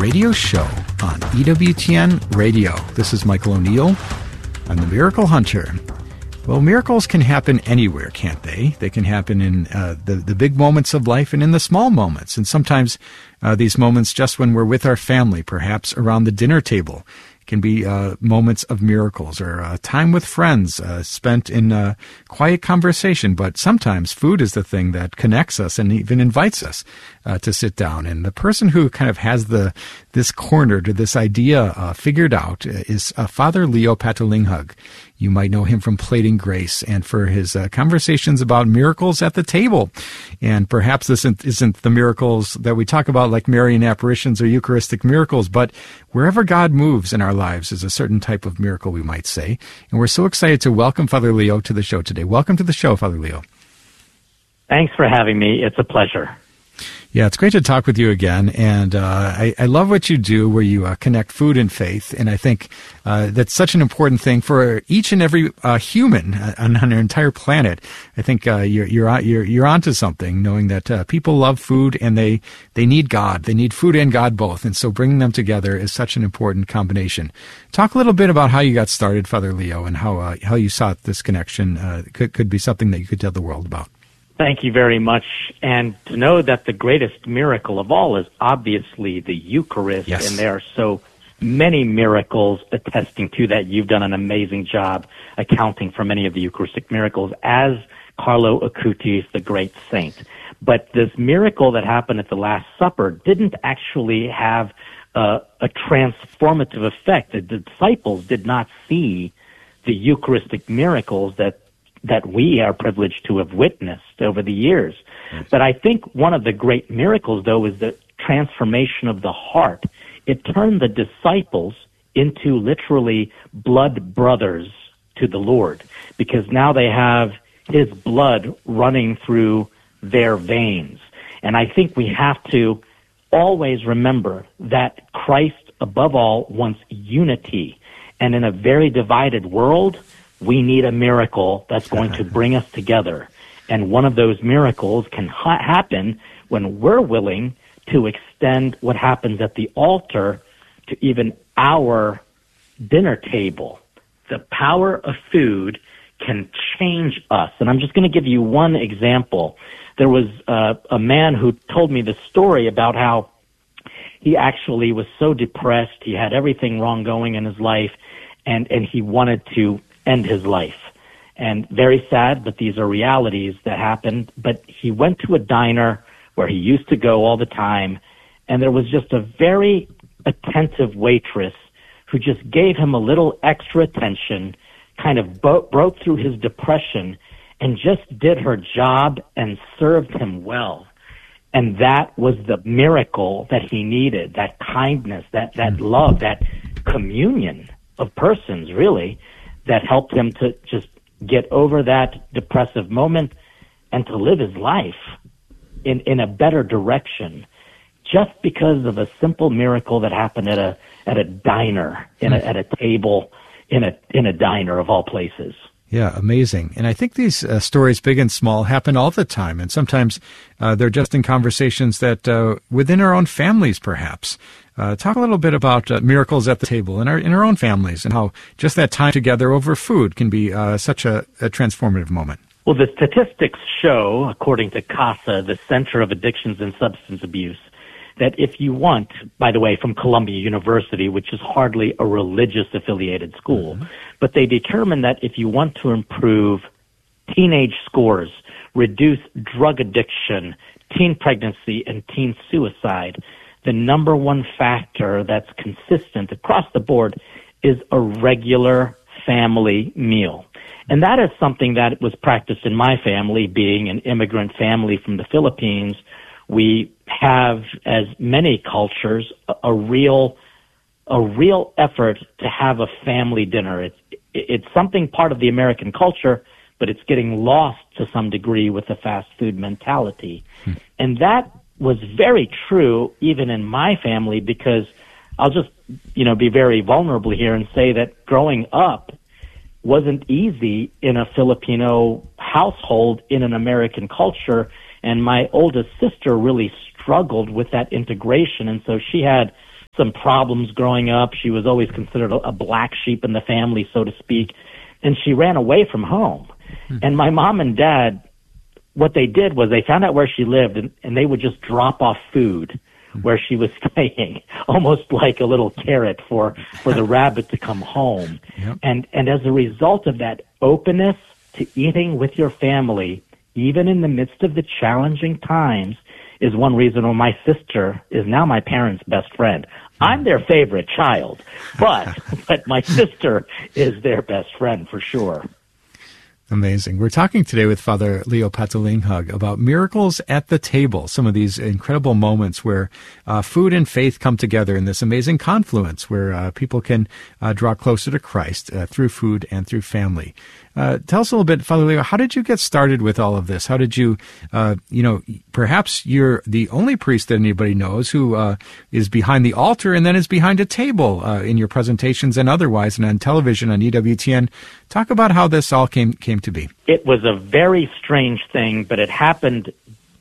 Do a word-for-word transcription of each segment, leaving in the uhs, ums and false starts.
radio show on E W T N Radio. This is Michael O'Neill. I'm the Miracle Hunter. Well, miracles can happen anywhere, can't they? They can happen in uh, the, the big moments of life and in the small moments. And sometimes uh, these moments just when we're with our family, perhaps around the dinner table. Can be uh, moments of miracles or uh, time with friends uh, spent in uh, quiet conversation. But sometimes food is the thing that connects us and even invites us uh, to sit down. And the person who kind of has the this corner to this idea uh, figured out is uh, Father Leo Patalinghug. You might know him from Plating Grace and for his uh, conversations about miracles at the table. And perhaps this isn't, isn't the miracles that we talk about like Marian apparitions or Eucharistic miracles, but wherever God moves in our lives is a certain type of miracle, we might say. And we're so excited to welcome Father Leo to the show today. Welcome to the show, Father Leo. Thanks for having me. It's a pleasure. Yeah, it's great to talk with you again, and uh, I, I love what you do where you uh, connect food and faith, and I think uh, that's such an important thing for each and every uh, human on, on our entire planet. I think uh, you're you're you're you're onto something, knowing that uh, people love food and they they need God, they need food and God both, and so bringing them together is such an important combination. Talk a little bit about how you got started, Father Leo, and how uh, how you saw this connection uh, could could be something that you could tell the world about. Thank you very much. And to know that the greatest miracle of all is obviously the Eucharist, yes. And there are so many miracles attesting to that. You've done an amazing job accounting for many of the Eucharistic miracles, as Carlo Acutis, the great saint. But this miracle that happened at the Last Supper didn't actually have uh, a transformative effect. The disciples did not see the Eucharistic miracles that that we are privileged to have witnessed over the years. Yes. But I think one of the great miracles, though, is the transformation of the heart. It turned the disciples into literally blood brothers to the Lord, because now they have his blood running through their veins. And I think we have to always remember that Christ, above all, wants unity. And in a very divided world, we need a miracle that's going to bring us together. And one of those miracles can ha- happen when we're willing to extend what happens at the altar to even our dinner table. The power of food can change us. And I'm just going to give you one example. There was uh, a man who told me the story about how he actually was so depressed, he had everything wrong going in his life, and, and he wanted to end his life. And very sad, but these are realities that happened. But he went to a diner where he used to go all the time, and there was just a very attentive waitress who just gave him a little extra attention, kind of bo- broke through his depression, and just did her job and served him well. And that was the miracle that he needed, that kindness, that, that love, that communion of persons, really, that helped him to just get over that depressive moment and to live his life in, in a better direction, just because of a simple miracle that happened at a at a diner, in a, at a table, in a in a diner of all places. Yeah, amazing. And I think these uh, stories, big and small, happen all the time. And sometimes uh, they're just in conversations that uh, within our own families, perhaps. Uh, talk a little bit about uh, miracles at the table in our in our own families and how just that time together over food can be uh, such a, a transformative moment. Well, the statistics show, according to CASA, the Center of Addictions and Substance Abuse, that if you want, by the way, from Columbia University, which is hardly a religious-affiliated school, mm-hmm. but they determined that if you want to improve teenage scores, reduce drug addiction, teen pregnancy, and teen suicide, the number one factor that's consistent across the board is a regular family meal. And that is something that was practiced in my family, being an immigrant family from the Philippines. We have, as many cultures, a, a real a real effort to have a family dinner. It's it's something part of the American culture, but it's getting lost to some degree with the fast food mentality. Hmm. And that was very true even in my family, because I'll just, you know, be very vulnerable here and say that growing up wasn't easy in a Filipino household in an American culture, and my oldest sister really struggled with that integration, and so she had some problems growing up. She was always considered a, a black sheep in the family, so to speak, and she ran away from home. Hmm. And my mom and dad, what they did was they found out where she lived, and, and they would just drop off food where she was staying, almost like a little carrot for, for the rabbit to come home. Yep. And, and as a result of that openness to eating with your family, even in the midst of the challenging times, is one reason why my sister is now my parents' best friend. I'm their favorite child, but but my sister is their best friend for sure. Amazing. We're talking today with Father Leo Patalinghug about miracles at the table, some of these incredible moments where uh, food and faith come together in this amazing confluence where uh, people can uh, draw closer to Christ uh, through food and through family. Uh, tell us a little bit, Father Leo, how did you get started with all of this? How did you, uh, you know, perhaps you're the only priest that anybody knows who uh, is behind the altar and then is behind a table uh, in your presentations and otherwise and on television on E W T N. Talk about how this all came came to be. It was a very strange thing, but it happened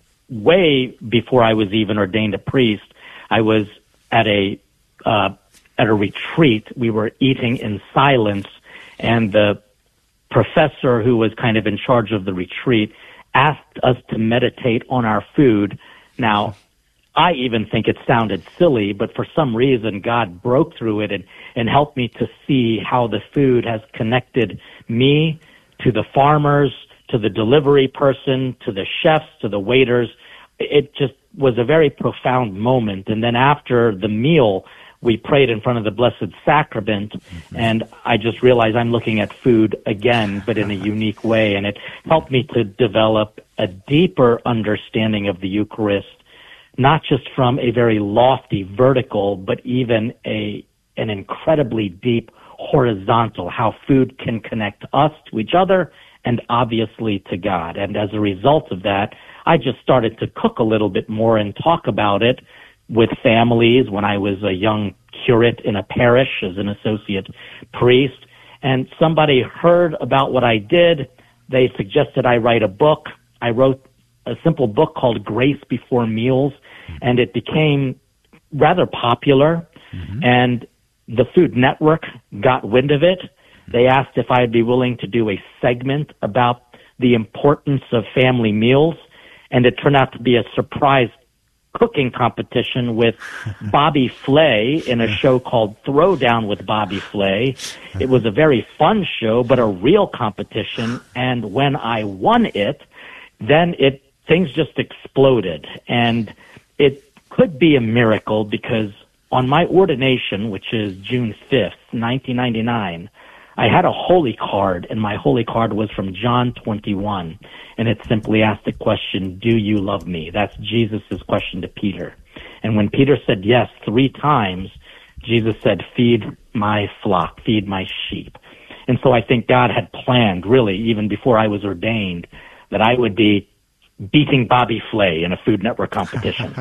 way before I was even ordained a priest. I was at a uh, at a retreat. We were eating in silence, and the professor who was kind of in charge of the retreat asked us to meditate on our food. Now, I even think it sounded silly, but for some reason God broke through it and, and helped me to see how the food has connected me to the farmers, to the delivery person, to the chefs, to the waiters. It just was a very profound moment. And then after the meal, we prayed in front of the Blessed Sacrament, and I just realized I'm looking at food again, but in a unique way, and it helped me to develop a deeper understanding of the Eucharist, not just from a very lofty vertical, but even a an incredibly deep horizontal, how food can connect us to each other and obviously to God. And as a result of that, I just started to cook a little bit more and talk about it with families when I was a young curate in a parish as an associate priest. And somebody heard about what I did. They suggested I write a book. I wrote a simple book called Grace Before Meals, and it became rather popular. Mm-hmm. And the Food Network got wind of it. They asked if I'd be willing to do a segment about the importance of family meals, and it turned out to be a surprise cooking competition with Bobby Flay in a show called Throwdown with Bobby Flay. It was a very fun show, but a real competition. And when I won it, then it things just exploded. And it could be a miracle because on my ordination, which is June fifth, nineteen ninety-nine, I had a holy card, and my holy card was from John twenty-one, and it simply asked the question, do you love me? That's Jesus' question to Peter. And when Peter said yes three times, Jesus said, feed my flock, feed my sheep. And so I think God had planned, really, even before I was ordained, that I would be beating Bobby Flay in a Food Network competition.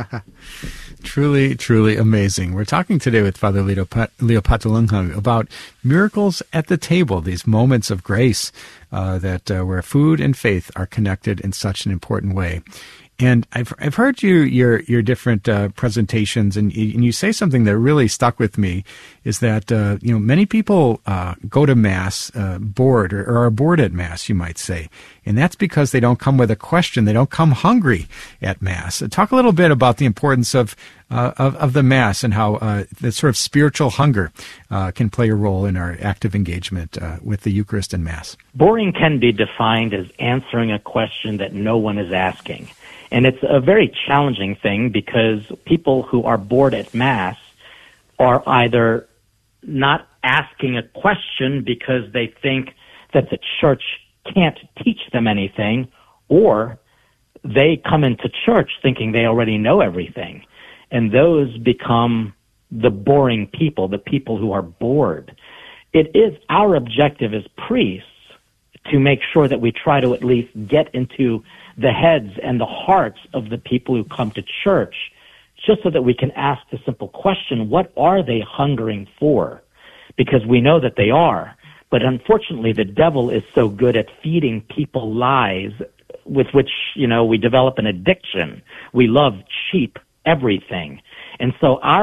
Truly, truly amazing. We're talking today with Father Leo, Leo Patalinghug about miracles at the table, these moments of grace uh, that uh, where food and faith are connected in such an important way. And I've I've heard you your your different uh, presentations, and you, and you say something that really stuck with me is that uh, you know many people uh, go to Mass uh, bored or, or are bored at Mass, you might say, and that's because they don't come with a question, they don't come hungry at Mass. Uh, talk a little bit about the importance of uh, of, of the Mass and how uh, the sort of spiritual hunger uh, can play a role in our active engagement uh, with the Eucharist and Mass. Boring can be defined as answering a question that no one is asking. And it's a very challenging thing because people who are bored at Mass are either not asking a question because they think that the church can't teach them anything, or they come into church thinking they already know everything. And those become the boring people, the people who are bored. It is our objective as priests to make sure that we try to at least get into the heads and the hearts of the people who come to church, just so that we can ask the simple question, what are they hungering for? Because we know that they are. But unfortunately, the devil is so good at feeding people lies with which, you know, we develop an addiction. We love cheap everything. And so our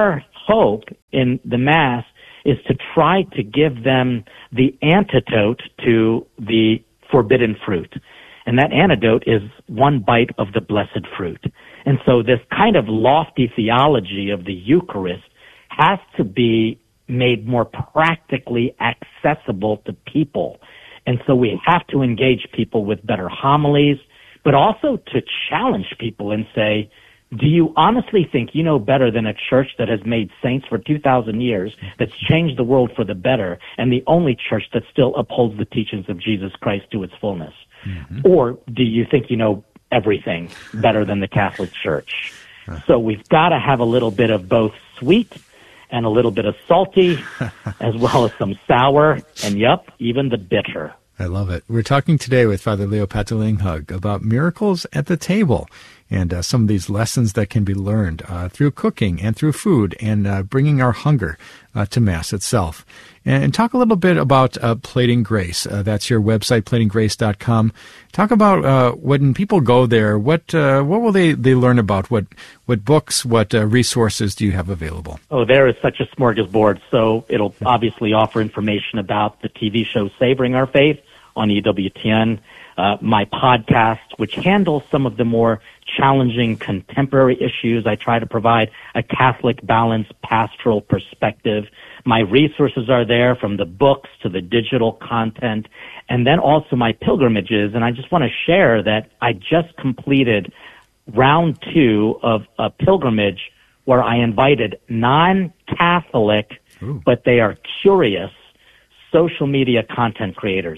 hope in the Mass is to try to give them the antidote to the forbidden fruit. And that antidote is one bite of the blessed fruit. And so this kind of lofty theology of the Eucharist has to be made more practically accessible to people. And so we have to engage people with better homilies, but also to challenge people and say, do you honestly think you know better than a church that has made saints for two thousand years, that's changed the world for the better, and the only church that still upholds the teachings of Jesus Christ to its fullness? Mm-hmm. Or do you think you know everything better than the Catholic Church? So we've got to have a little bit of both sweet and a little bit of salty, as well as some sour, and yup, even the bitter. I love it. We're talking today with Father Leo Patalinghug about miracles at the table and uh, some of these lessons that can be learned uh, through cooking and through food and uh, bringing our hunger uh, to Mass itself. And, and talk a little bit about uh, Plating Grace. Uh, that's your website, plating grace dot com. Talk about uh, when people go there, what uh, what will they, they learn about? What what books, what uh, resources do you have available? Oh, there is such a smorgasbord. So it'll obviously offer information about the T V show Savoring Our Faith on E W T N, uh, my podcast, which handles some of the more challenging contemporary issues. I try to provide a Catholic balanced pastoral perspective. My resources are there, from the books to the digital content, and then also my pilgrimages. And I just want to share that I just completed round two of a pilgrimage where I invited non-Catholic, Ooh. but they are curious social media content creators.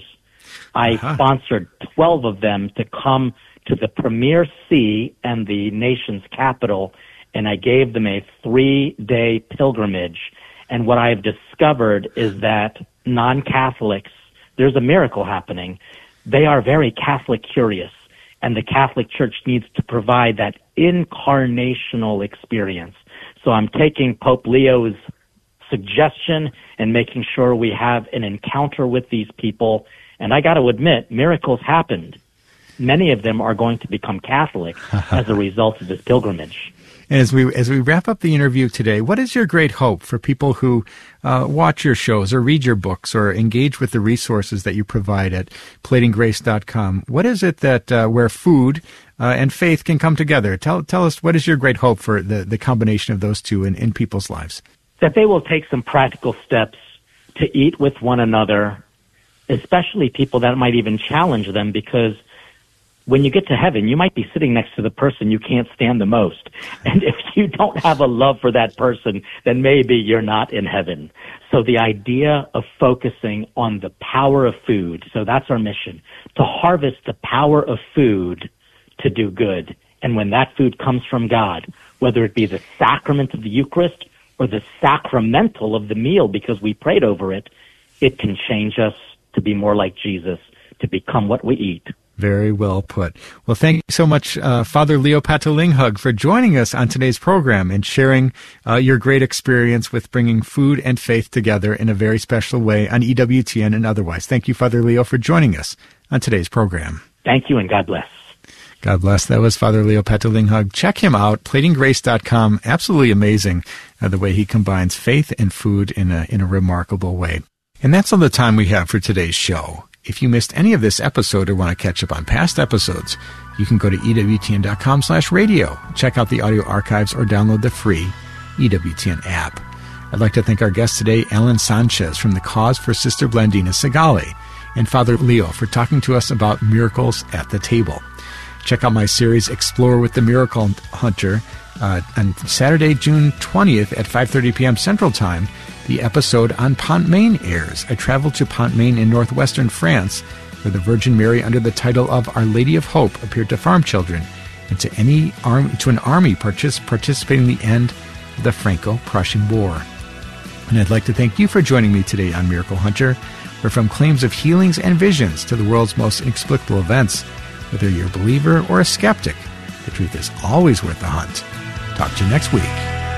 I uh-huh. sponsored twelve of them to come to the Premier See and the nation's capital, and I gave them a three-day pilgrimage. And what I've discovered is that non-Catholics, there's a miracle happening. They are very Catholic curious, and the Catholic Church needs to provide that incarnational experience. So I'm taking Pope Leo's suggestion and making sure we have an encounter with these people. And I got to admit, miracles happened. Many of them are going to become Catholic as a result of this pilgrimage. And as we as we wrap up the interview today, what is your great hope for people who uh, watch your shows or read your books or engage with the resources that you provide at plating grace dot com? What is it that uh, where food uh, and faith can come together? Tell tell us, what is your great hope for the, the combination of those two in, in people's lives? That they will take some practical steps to eat with one another, especially people that might even challenge them, because when you get to heaven, you might be sitting next to the person you can't stand the most. And if you don't have a love for that person, then maybe you're not in heaven. So the idea of focusing on the power of food, so that's our mission, to harvest the power of food to do good. And when that food comes from God, whether it be the sacrament of the Eucharist or the sacramental of the meal because we prayed over it, it can change us to be more like Jesus, to become what we eat. Very well put. Well, thank you so much, uh, Father Leo Patalinghug, for joining us on today's program and sharing uh, your great experience with bringing food and faith together in a very special way on E W T N and otherwise. Thank you, Father Leo, for joining us on today's program. Thank you, and God bless. God bless. That was Father Leo Patalinghug. Check him out, plating grace dot com. Absolutely amazing uh, the way he combines faith and food in a in a remarkable way. And that's all the time we have for today's show. If you missed any of this episode or want to catch up on past episodes, you can go to E W T N dot com slash radio, check out the audio archives, or download the free E W T N app. I'd like to thank our guest today, Ellen Sanchez from the Cause for Sister Blandina Segali, and Father Leo for talking to us about miracles at the table. Check out my series, Explore with the Miracle Hunter, uh, on Saturday, June twentieth at five thirty p.m. Central Time. The episode on Pont-Main airs. I traveled to Pont-Main in northwestern France, where the Virgin Mary, under the title of Our Lady of Hope, appeared to farm children and to any arm, to an army partic- participating in the end of the Franco-Prussian War. And I'd like to thank you for joining me today on Miracle Hunter, where from claims of healings and visions to the world's most inexplicable events, whether you're a believer or a skeptic, the truth is always worth the hunt. Talk to you next week.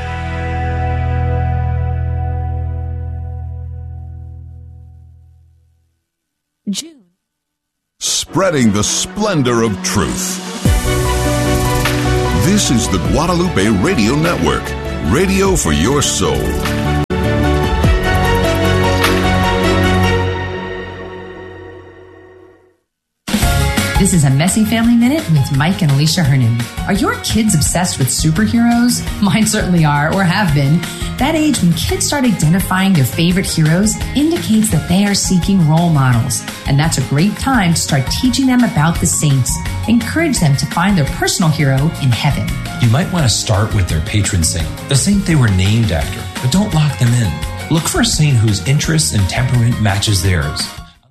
June. Spreading the splendor of truth. This is the Guadalupe Radio Network, radio for your soul. This is a Messy Family Minute with Mike and Alicia Hernan. Are your kids obsessed with superheroes? Mine certainly are, or have been. That age when kids start identifying their favorite heroes indicates that they are seeking role models. And that's a great time to start teaching them about the saints. Encourage them to find their personal hero in heaven. You might want to start with their patron saint, the saint they were named after, but don't lock them in. Look for a saint whose interests and temperament matches theirs.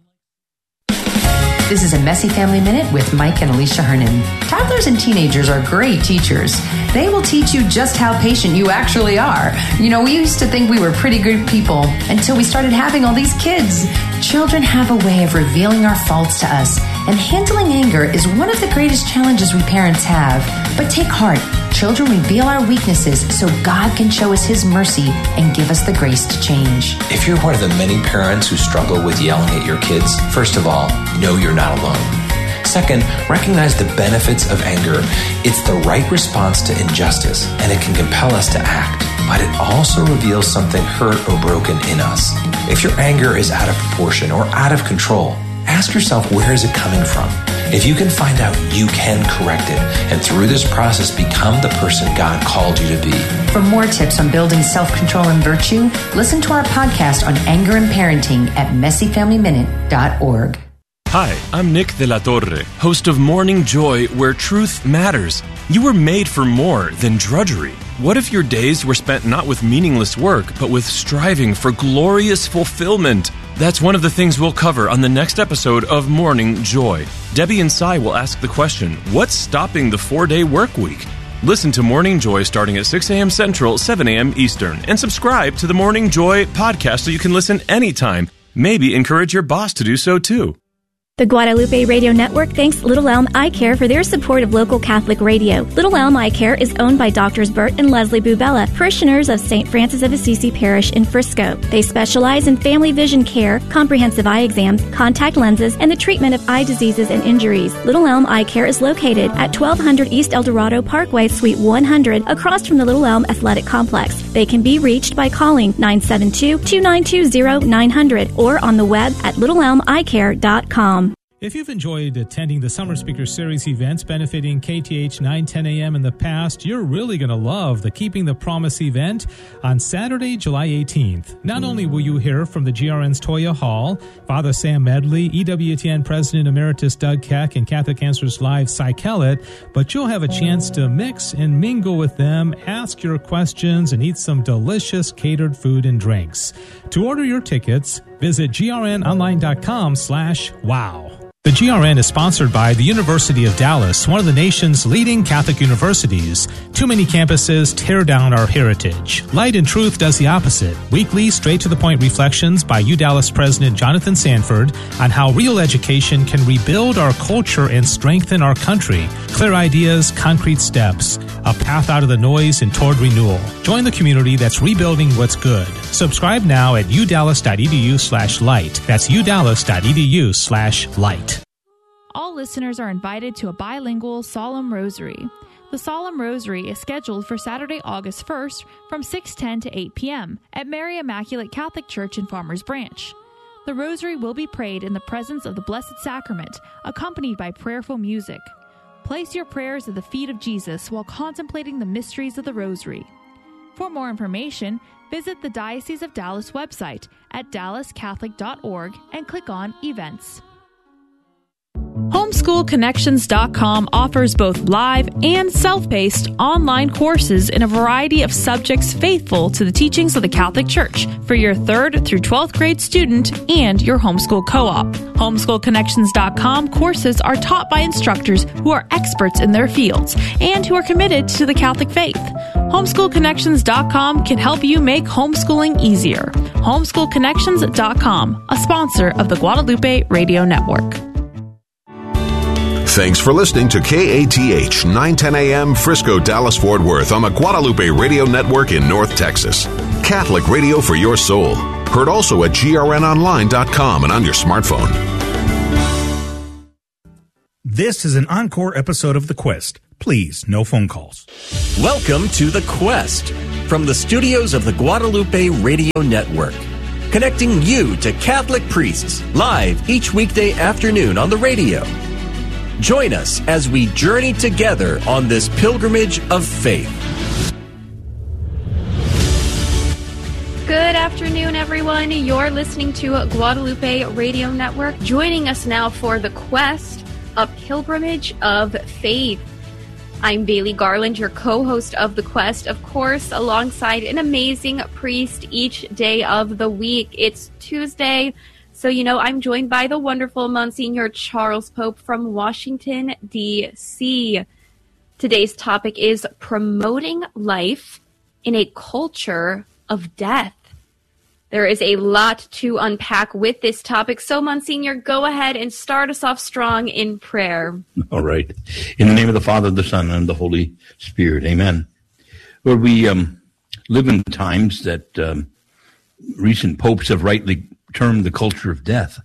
This is a Messy Family Minute with Mike and Alicia Hernan. Toddlers and teenagers are great teachers. They will teach you just how patient you actually are. You know, we used to think we were pretty good people until we started having all these kids. Children have a way of revealing our faults to us, and handling anger is one of the greatest challenges we parents have. But take heart. Children reveal our weaknesses so God can show us His mercy and give us the grace to change. If you're one of the many parents who struggle with yelling at your kids, first of all, know you're not alone. Second, recognize the benefits of anger. It's the right response to injustice, and it can compel us to act. But it also reveals something hurt or broken in us. If your anger is out of proportion or out of control, ask yourself, where is it coming from? If you can find out, you can correct it. And through this process, become the person God called you to be. For more tips on building self-control and virtue, listen to our podcast on anger and parenting at messy family minute dot org. Hi, I'm Nick De La Torre, host of Morning Joy, where truth matters. You were made for more than drudgery. What if your days were spent not with meaningless work, but with striving for glorious fulfillment? That's one of the things we'll cover on the next episode of Morning Joy. Debbie and Cy will ask the question, what's stopping the four-day work week? Listen to Morning Joy starting at six a.m. Central, seven a.m. Eastern, and subscribe to the Morning Joy podcast so you can listen anytime. Maybe encourage your boss to do so too. The Guadalupe Radio Network thanks Little Elm Eye Care for their support of local Catholic radio. Little Elm Eye Care is owned by Doctors Bert and Leslie Bubella, parishioners of Saint Francis of Assisi Parish in Frisco. They specialize in family vision care, comprehensive eye exams, contact lenses, and the treatment of eye diseases and injuries. Little Elm Eye Care is located at twelve hundred East El Dorado Parkway, Suite one hundred, across from the Little Elm Athletic Complex. They can be reached by calling nine seven two, two nine two, zero nine zero zero or on the web at little elm eye care dot com. If you've enjoyed attending the Summer Speaker Series events benefiting K T H nine ten a.m. in the past, you're really going to love the Keeping the Promise event on Saturday, July eighteenth. Not only will you hear from the G R N's Toya Hall, Father Sam Medley, E W T N President Emeritus Doug Keck, and Catholic Answers Live Cy Kellett, but you'll have a chance to mix and mingle with them, ask your questions, and eat some delicious catered food and drinks. To order your tickets, visit grnonline.com slash wow. The G R N is sponsored by the University of Dallas, one of the nation's leading Catholic universities. Too many campuses tear down our heritage. Light and Truth does the opposite. Weekly, straight-to-the-point reflections by U Dallas President Jonathan Sanford on how real education can rebuild our culture and strengthen our country. Clear ideas, concrete steps, a path out of the noise and toward renewal. Join the community that's rebuilding what's good. Subscribe now at udallas.edu slash light. That's udallas.edu slash light. All listeners are invited to a bilingual Solemn Rosary. The Solemn Rosary is scheduled for Saturday, August first from six ten to eight p.m. at Mary Immaculate Catholic Church in Farmers Branch. The Rosary will be prayed in the presence of the Blessed Sacrament, accompanied by prayerful music. Place your prayers at the feet of Jesus while contemplating the mysteries of the Rosary. For more information, visit the Diocese of Dallas website at dallas catholic dot org and click on Events. homeschool connections dot com offers both live and self-paced online courses in a variety of subjects faithful to the teachings of the Catholic Church for your third through twelfth grade student and your homeschool co-op. homeschool connections dot com courses are taught by instructors who are experts in their fields and who are committed to the Catholic faith. homeschool connections dot com can help you make homeschooling easier. homeschool connections dot com, a sponsor of the Guadalupe Radio Network. Thanks for listening to K A T H nine ten a.m. Frisco, Dallas, Fort Worth on the Guadalupe Radio Network in North Texas. Catholic radio for your soul. Heard also at G R N online dot com and on your smartphone. This is an encore episode of The Quest, Please, no phone calls. Welcome to The Quest from the studios of the Guadalupe Radio Network, connecting you to Catholic priests live each weekday afternoon on the radio. Join us as we journey together on this pilgrimage of faith. Good afternoon, everyone. You're listening to Guadalupe Radio Network. Joining us now for The Quest, a pilgrimage of faith. I'm Bailey Garland, your co-host of The Quest, of course, alongside an amazing priest each day of the week. It's Tuesday, so you know I'm joined by the wonderful Monsignor Charles Pope from Washington, D C Today's topic is promoting life in a culture of death. There is a lot to unpack with this topic, so Monsignor, go ahead and start us off strong in prayer. All right. In the name of the Father, the Son, and the Holy Spirit, amen. Lord, we um, live in times that um, recent popes have rightly termed the culture of death,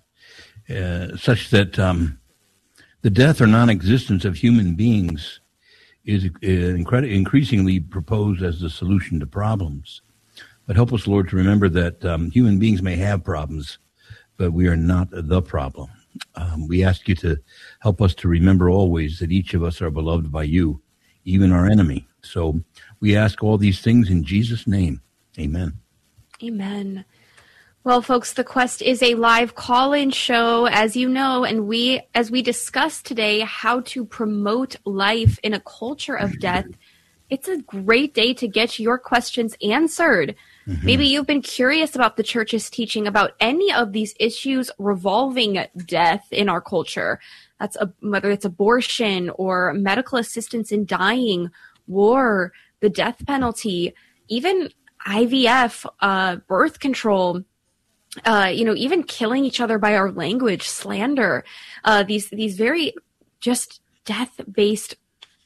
uh, such that um, the death or non-existence of human beings is uh, incred- increasingly proposed as the solution to problems. But help us, Lord, to remember that um, human beings may have problems, but we are not the problem. Um, we ask you to help us to remember always that each of us are beloved by you, even our enemy. So we ask all these things in Jesus' name. Amen. Amen. Well, folks, The Quest is a live call-in show, as you know, and we, as we discuss today how to promote life in a culture of death, it's a great day to get your questions answered. Mm-hmm. Maybe you've been curious about the church's teaching about any of these issues revolving death in our culture. That's a, whether it's abortion or medical assistance in dying, war, the death penalty, even I V F, uh, birth control, uh, you know, even killing each other by our language, slander, uh, these, these very just death-based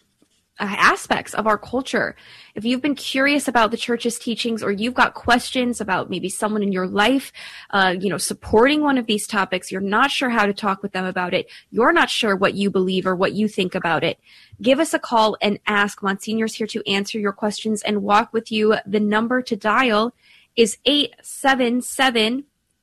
Uh, aspects of our culture. If you've been curious about the church's teachings, or you've got questions about maybe someone in your life, uh, you know, supporting one of these topics, you're not sure how to talk with them about it, you're not sure what you believe or what you think about it, give us a call and ask. Monsignor's here to answer your questions and walk with you. The number to dial is eight seven seven,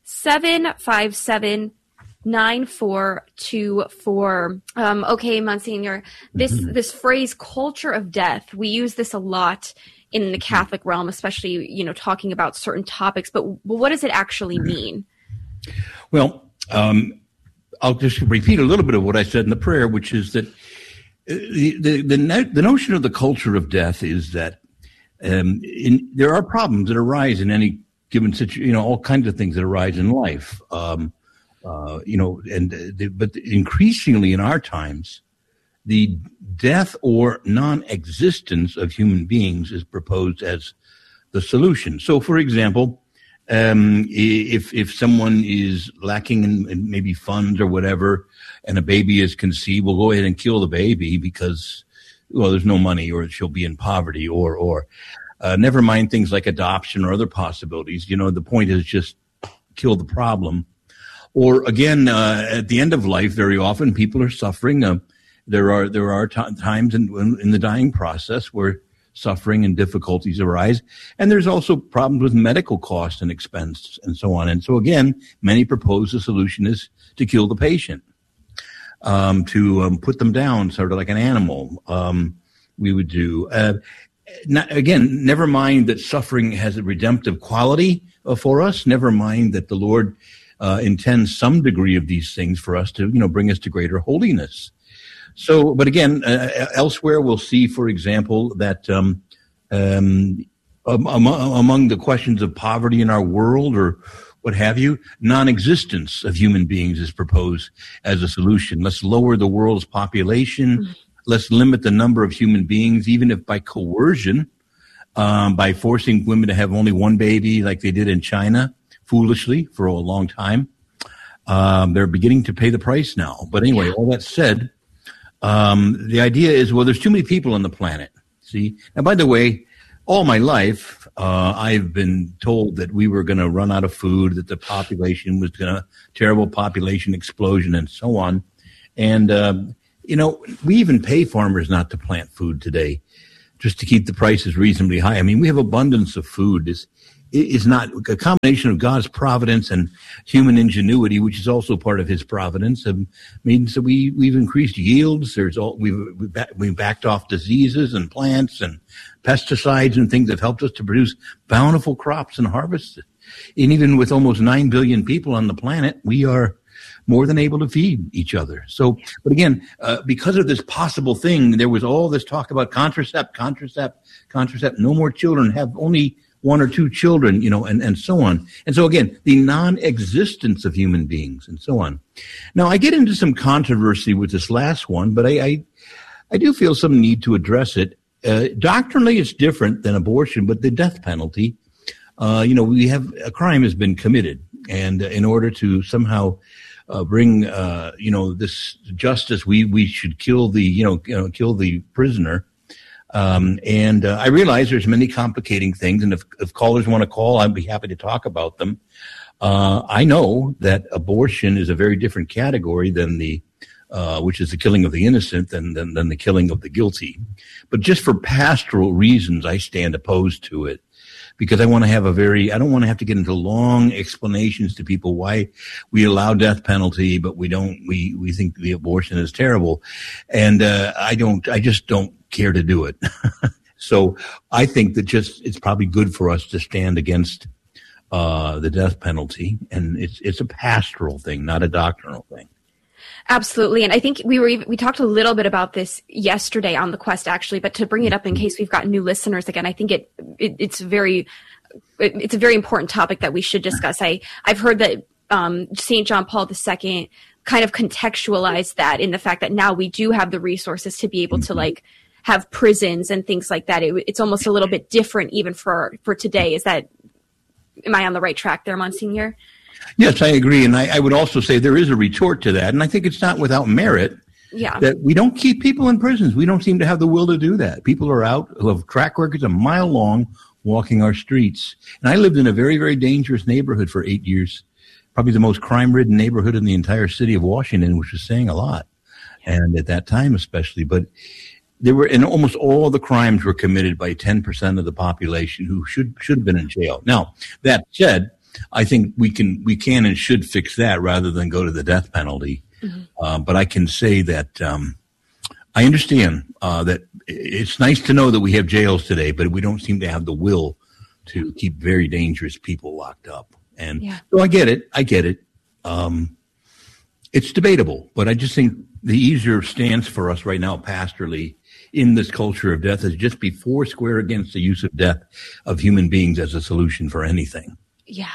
seven five seven, nine four two four. Um, okay, Monsignor, this mm-hmm. this phrase "culture of death," we use this a lot in the Catholic realm, especially, you know, talking about certain topics. But, but what does it actually mean? Well, um, I'll just repeat a little bit of what I said in the prayer, which is that the the the, no, the notion of the culture of death is that um, in, there are problems that arise in any given situation. You know, all kinds of things that arise in life. Um, Uh, you know, and the, but increasingly in our times, the death or non-existence of human beings is proposed as the solution. So, for example, um, if if someone is lacking in, in maybe funds or whatever, and a baby is conceived, we'll go ahead and kill the baby because, well, there's no money, or she'll be in poverty, or or uh, never mind things like adoption or other possibilities. You know, the point is just kill the problem. Or again, uh, at the end of life, very often people are suffering. Uh, there are there are t- times in, in the dying process where suffering and difficulties arise, and there's also problems with medical cost and expense and so on. And so again, many propose the solution is to kill the patient, um, to um, put them down, sort of like an animal. Um, we would do uh, not, again. Never mind that suffering has a redemptive quality uh, for us. Never mind that the Lord Uh, intends some degree of these things for us to, you know, bring us to greater holiness. So, but again, uh, elsewhere we'll see, for example, that um, um, among, among the questions of poverty in our world, or what have you, non-existence of human beings is proposed as a solution. Let's lower the world's population. Mm-hmm. Let's limit the number of human beings, even if by coercion, um, by forcing women to have only one baby like they did in China, foolishly for a long time. Um, they're beginning to pay the price now. But anyway, all that said, um, the idea is, well, there's too many people on the planet. See? And by the way, all my life, uh, I've been told that we were going to run out of food, that the population was going to, terrible population explosion and so on. And, uh, you know, we even pay farmers not to plant food today just to keep the prices reasonably high. I mean, we have abundance of food. It's, it's not a combination of God's providence and human ingenuity, which is also part of his providence. It means that we, we've increased yields. There's all, we've, we've backed off diseases and plants and pesticides and things that have helped us to produce bountiful crops and harvests. And even with almost nine billion people on the planet, we are more than able to feed each other. So, but again, uh, because of this possible thing, there was all this talk about contracept, contracept, contracept, no more children, have only one or two children, you know, and, and so on. And so again, the non-existence of human beings and so on. Now, I get into some controversy with this last one, but I, I, I do feel some need to address it. Uh, doctrinally, it's different than abortion, but the death penalty, uh, you know, we have, a crime has been committed. And uh, in order to somehow uh, bring, uh, you know, this justice, we, we should kill the, you know, you know, kill the prisoner. Um, and uh, I realize there's many complicating things, and if, if callers want to call, I'd be happy to talk about them. Uh, I know that abortion is a very different category than the, uh, which is the killing of the innocent than, than, than the killing of the guilty. But just for pastoral reasons, I stand opposed to it. Because I want to have a very, I don't want to have to get into long explanations to people why we allow death penalty, but we don't, we, we think the abortion is terrible. And, uh, I don't, I just don't care to do it. So I think that just, it's probably good for us to stand against, uh, the death penalty. And it's, it's a pastoral thing, not a doctrinal thing. Absolutely. And I think we were even, we talked a little bit about this yesterday on the Quest, actually, but to bring it up in case we've got new listeners again, I think it, it it's very, it, it's a very important topic that we should discuss. I, I've heard that, um, Saint John Paul the Second kind of contextualized that in the fact that now we do have the resources to be able to like have prisons and things like that. It, it's almost a little bit different even for, for today. Is that, am I on the right track there, Monsignor? Yes, I agree. And I, I would also say there is a retort to that. And I think it's not without merit. Yeah. That we don't keep people in prisons. We don't seem to have the will to do that. People are out who have track records a mile long walking our streets. And I lived in a very, very dangerous neighborhood for eight years, probably the most crime-ridden neighborhood in the entire city of Washington, which is saying a lot. And at that time especially. But there were, and almost all the crimes were committed by ten percent of the population who should, should have been in jail. Now, that said, I think we can, we can and should fix that rather than go to the death penalty. Mm-hmm. Uh, but I can say that, um, I understand, uh, that it's nice to know that we have jails today, but we don't seem to have the will to keep very dangerous people locked up. And yeah. so I get it. I get it. Um, it's debatable, but I just think the easier stance for us right now, pastorally, in this culture of death is just be four square against the use of death of human beings as a solution for anything. Yeah.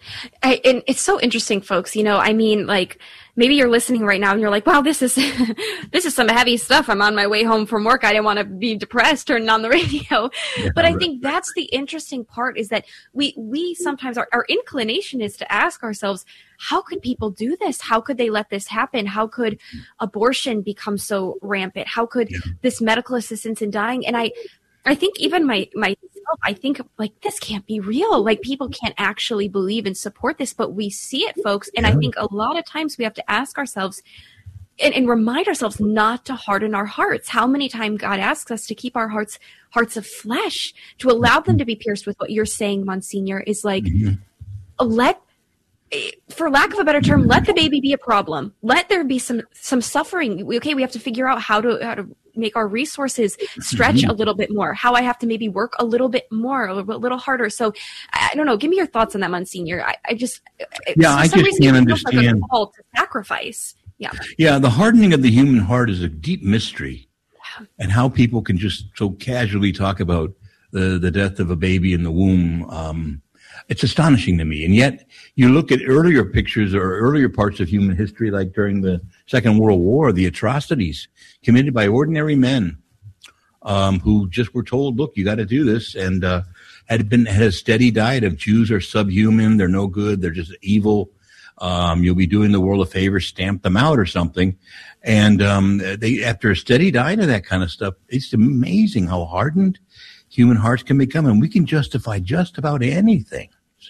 I, and it's so interesting, folks. You know, I mean, like, maybe you're listening right now and you're like, wow, this is, this is some heavy stuff. I'm on my way home from work. I didn't want to be depressed turning on the radio. Yeah, but I right. think that's the interesting part is that we, we sometimes, our, our inclination is to ask ourselves, how could people do this? How could they let this happen? How could abortion become so rampant? How could yeah. this medical assistance in dying? And I, I think even my, myself, I think like this can't be real. Like people can't actually believe and support this, but we see it, folks. And yeah. I think a lot of times we have to ask ourselves and, and remind ourselves not to harden our hearts. How many times God asks us to keep our hearts, hearts of flesh, to allow them to be pierced with what you're saying, Monsignor, is like, mm-hmm. let, for lack of a better term, let the baby be a problem. Let there be some, some suffering. Okay. We have to figure out how to, how to make our resources stretch mm-hmm. a little bit more, how I have to maybe work a little bit more, a little, a little harder. So I don't know. Give me your thoughts on that, Monsignor. I, I just, yeah, I just can't understand. Like a call to sacrifice. Yeah. Yeah. The hardening of the human heart is a deep mystery yeah. and how people can just so casually talk about the, the death of a baby in the womb. Um, It's astonishing to me. And yet you look at earlier pictures or earlier parts of human history, like during the Second World War, the atrocities committed by ordinary men, um, who just were told, look, you got to do this. And, uh, had been, had a steady diet of Jews are subhuman. They're no good. They're just evil. Um, you'll be doing the world a favor, stamp them out or something. And, um, they, after a steady diet of that kind of stuff, it's amazing how hardened human hearts can become, and we can justify just about anything. See,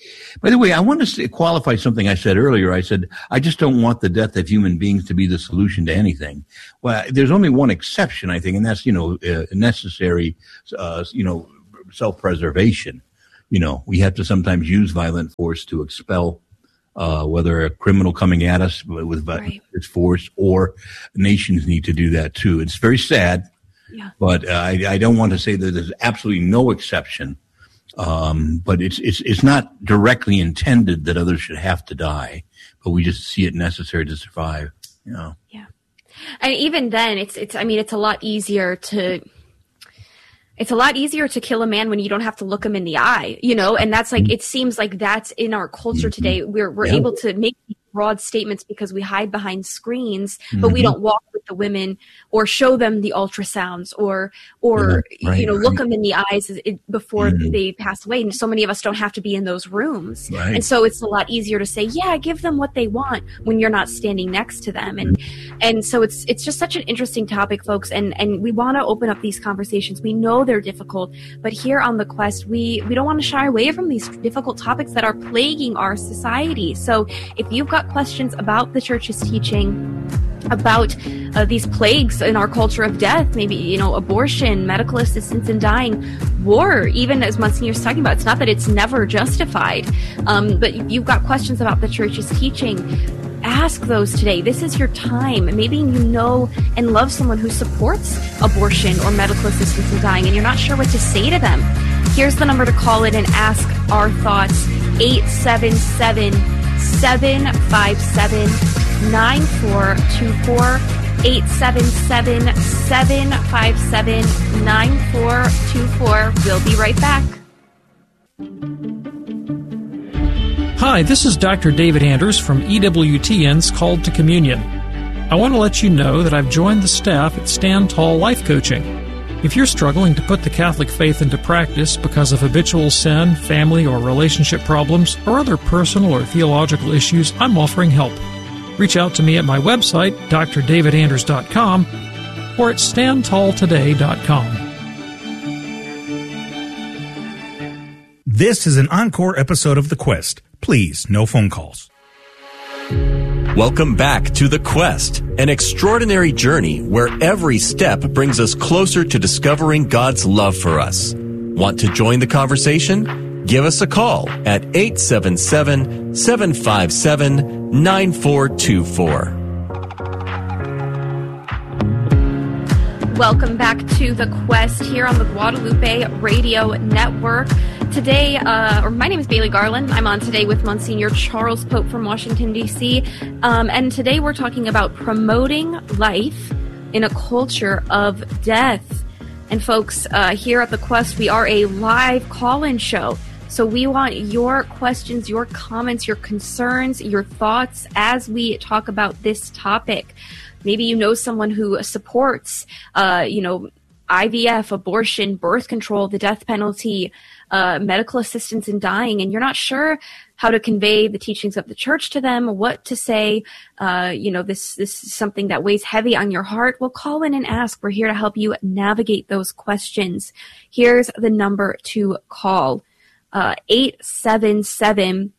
By the way, I want to say, qualify something I said earlier. I said, I just don't want the death of human beings to be the solution to anything. Well, there's only one exception, I think, and that's, you know, uh, necessary, uh, you know, self-preservation. You know, we have to sometimes use violent force to expel uh, whether a criminal coming at us with violent right. force, or nations need to do that too. It's very sad, yeah. but uh, I, I don't want to say that there's absolutely no exception. Um, but it's, it's, it's not directly intended that others should have to die, but we just see it necessary to survive, you know. Yeah. And even then, it's, it's, I mean, it's a lot easier to, it's a lot easier to kill a man when you don't have to look him in the eye, you know, and that's like, it seems like that's in our culture today. We're, we're yeah. able to make broad statements because we hide behind screens, but mm-hmm. we don't walk with the women or show them the ultrasounds or, or, yeah, right, you know, right. look them in the eyes before mm-hmm. they pass away. And so many of us don't have to be in those rooms. Right. And so it's a lot easier to say, yeah, give them what they want when you're not standing next to them. And, mm-hmm. and so it's, it's just such an interesting topic, folks. And, and we want to open up these conversations. We know they're difficult, but here on The Quest, we, we don't want to shy away from these difficult topics that are plaguing our society. So if you've got questions about the church's teaching, about uh, these plagues in our culture of death, maybe, you know, abortion, medical assistance in dying, war, even as Monsignor's talking about, it's not that it's never justified, um, but you've got questions about the church's teaching, ask those today. This is your time. Maybe you know and love someone who supports abortion or medical assistance in dying, and you're not sure what to say to them. Here's the number to call in and ask our thoughts, eight seven seven, seven five seven, nine four two four, eight seven seven, seven five seven, nine four two four. We'll be right back. Hi, this is Doctor David Anders from E W T N's Called to Communion. I want to let you know that I've joined the staff at Stand Tall Life Coaching. If you're struggling to put the Catholic faith into practice because of habitual sin, family or relationship problems, or other personal or theological issues, I'm offering help. Reach out to me at my website, d r david anders dot com, or at stand tall today dot com. This is an encore episode of The Quest. Please, no phone calls. Welcome back to The Quest, an extraordinary journey where every step brings us closer to discovering God's love for us. Want to join the conversation? Give us a call at eight seven seven, seven five seven, nine four two four. Welcome back to The Quest here on the Guadalupe Radio Network. Today, uh, or my name is Bailey Garland. I'm on today with Monsignor Charles Pope from Washington, D C Um, and today we're talking about promoting life in a culture of death. And folks, uh, here at The Quest, we are a live call-in show. So we want your questions, your comments, your concerns, your thoughts as we talk about this topic. Maybe you know someone who supports, uh, you know, I V F, abortion, birth control, the death penalty, uh, medical assistance in dying, and you're not sure how to convey the teachings of the church to them, what to say. Uh, you know, this, this is something that weighs heavy on your heart. Well, call in and ask. We're here to help you navigate those questions. Here's the number to call, uh, eight seven seven,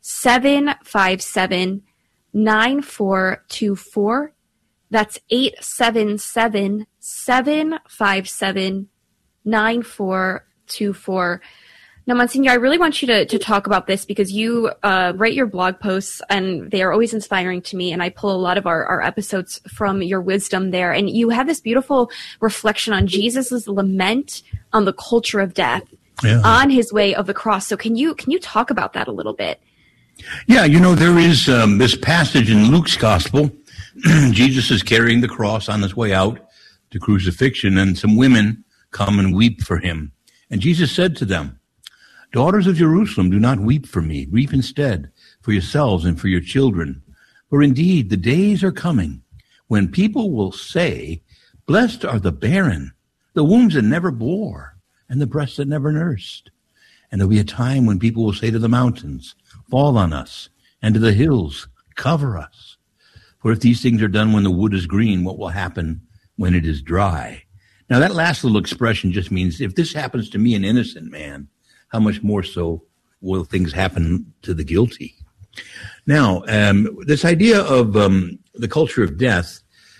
seven five seven, nine four two four. That's eight seven seven, seven five seven, nine four two four. Now, Monsignor, I really want you to, to talk about this because you uh, write your blog posts, and they are always inspiring to me, and I pull a lot of our, our episodes from your wisdom there. And you have this beautiful reflection on Jesus' lament on the culture of death, yeah. on his way of the cross. So can you can you talk about that a little bit? Yeah, you know, there is um, this passage in Luke's gospel. Jesus is carrying the cross on his way out to crucifixion, and some women come and weep for him. And Jesus said to them, "Daughters of Jerusalem, do not weep for me. Weep instead for yourselves and for your children. For indeed, the days are coming when people will say, 'Blessed are the barren, the wombs that never bore, and the breasts that never nursed.' And there'll be a time when people will say to the mountains, 'Fall on us,' and to the hills, 'Cover us.' For if these things are done when the wood is green, what will happen when it is dry?" Now, that last little expression just means if this happens to me, an innocent man, how much more so will things happen to the guilty. Now, um, this idea of um, the culture of death,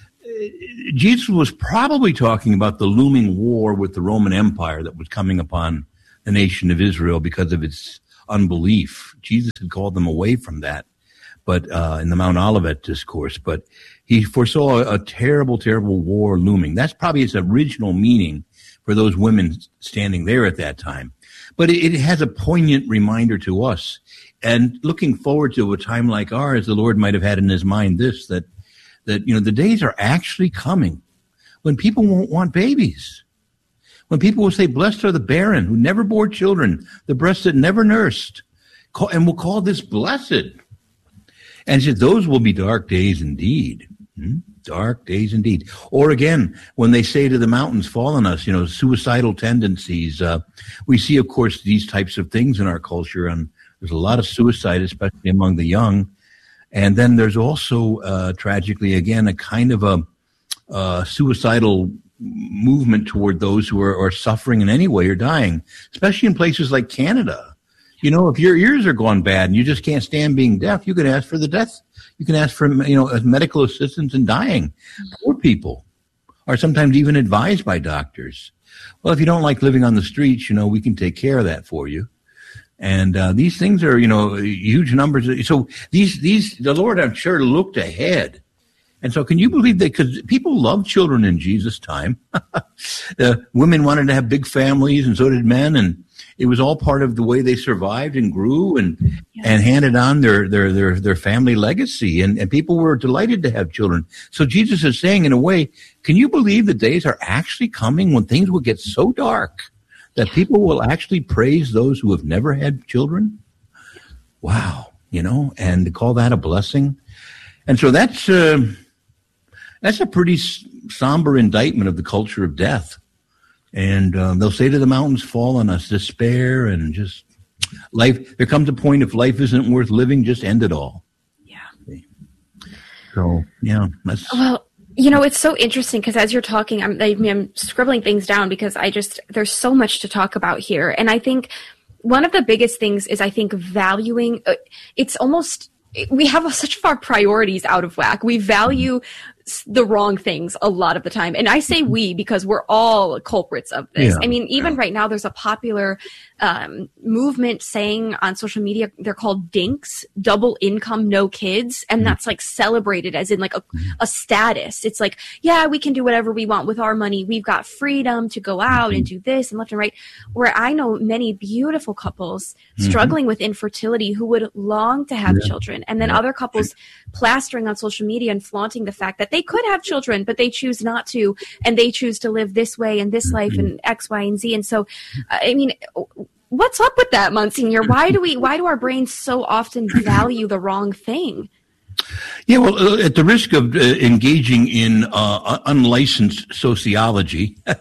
Jesus was probably talking about the looming war with the Roman Empire that was coming upon the nation of Israel because of its unbelief. Jesus had called them away from that, but uh, in the Mount Olivet discourse, but he foresaw a, a terrible, terrible war looming. That's probably its original meaning for those women standing there at that time. But it, it has a poignant reminder to us. And looking forward to a time like ours, the Lord might have had in his mind this, that, that, you know, the days are actually coming when people won't want babies. When people will say, blessed are the barren who never bore children, the breasts that never nursed, and will call this blessed. And he said, those will be dark days indeed. Hmm? Dark days indeed. Or again, when they say to the mountains, fall on us, you know, suicidal tendencies. Uh, we see, of course, these types of things in our culture, and there's a lot of suicide, especially among the young. And then there's also, uh, tragically, again, a kind of a uh, suicidal movement toward those who are, are suffering in any way or dying, especially in places like Canada. You know, if your ears are gone bad and you just can't stand being deaf, you can ask for the death. You can ask for, you know, medical assistance in dying. Poor people are sometimes even advised by doctors. Well, if you don't like living on the streets, you know, we can take care of that for you. And uh, these things are, you know, huge numbers. So these, these, the Lord, I'm sure, looked ahead. And so can you believe that? Because people loved children in Jesus' time. uh, women wanted to have big families, and so did men. And it was all part of the way they survived and grew and yes. and handed on their, their, their, their family legacy. And, and people were delighted to have children. So Jesus is saying, in a way, can you believe the days are actually coming when things will get so dark that people will actually praise those who have never had children? Wow. You know, and to call that a blessing. And so that's, uh, that's a pretty somber indictment of the culture of death. And um, they'll say to the mountains, fall on us, despair, and just life. There comes a point, if life isn't worth living, just end it all. Yeah. So, yeah. That's, well, you know, it's so interesting because as you're talking, I'm, I'm scribbling things down because I just, there's so much to talk about here. And I think one of the biggest things is I think valuing, uh, it's almost, we have such of our priorities out of whack. We value the wrong things a lot of the time. And I say we because we're all culprits of this. Yeah. I mean, even yeah. right now, there's a popular um, movement saying on social media, they're called DINKs, double income, no kids. And mm. that's like celebrated as in like a, a status. It's like, yeah, we can do whatever we want with our money. We've got freedom to go out mm-hmm. and do this and left and right. Where I know many beautiful couples mm-hmm. struggling with infertility who would long to have yeah. children. And then yeah. other couples plastering on social media and flaunting the fact that they could have children, but they choose not to, and they choose to live this way and this life and X, Y, and Z. And so, uh, I mean, what's up with that, Monsignor? Why do we, why do our brains so often value the wrong thing? Yeah, well, uh, at the risk of uh, engaging in uh, unlicensed sociology, uh,